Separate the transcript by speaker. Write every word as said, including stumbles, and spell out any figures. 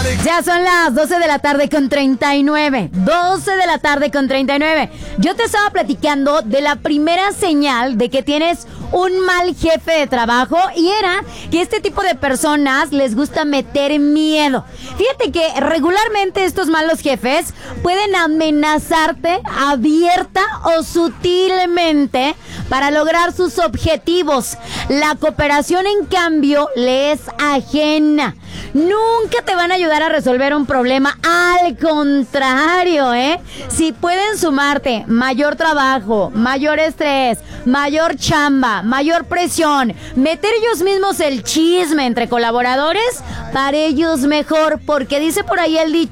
Speaker 1: Ya son las doce de la tarde con treinta y nueve. doce de la tarde con treinta y nueve. Yo te estaba platicando de la primera señal de que tienes un mal jefe de trabajo, y era que este tipo de personas les gusta meter miedo. Fíjate que regularmente estos malos jefes pueden amenazarte abierta o sutilmente para lograr sus objetivos. La cooperación, en cambio, le es ajena. Nunca te van a ayudar a resolver un problema. Al contrario, ¿eh? Si pueden sumarte mayor trabajo, mayor estrés, mayor chamba, mayor presión, meter ellos mismos el chisme entre colaboradores, para ellos mejor, porque dice por ahí el dicho: